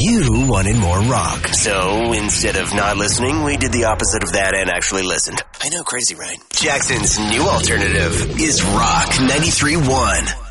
You wanted more rock. So instead of not listening, we did the opposite of that and actually listened. I know, crazy, right? Jackson's new alternative is Rock 93.1.